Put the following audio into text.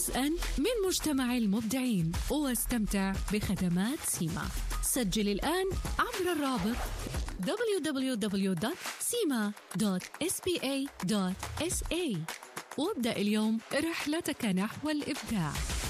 جزءاً من مجتمع المبدعين واستمتع بخدمات سيما. سجل الآن عبر الرابط www.sima.spa.sa وابدأ اليوم رحلتك نحو الإبداع.